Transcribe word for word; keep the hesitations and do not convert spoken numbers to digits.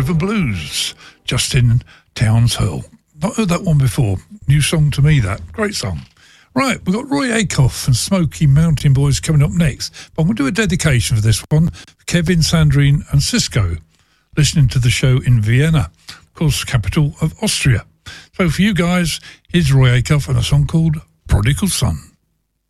River Blues, Justin Townshill. Not heard that one before. New song to me, that. Great song. Right, we've got Roy Acuff and Smoky Mountain Boys coming up next. But I'm going to do a dedication for this one for Kevin, Sandrine and Cisco, listening to the show in Vienna, of course, capital of Austria. So for you guys, here's Roy Acuff and a song called Prodigal Son.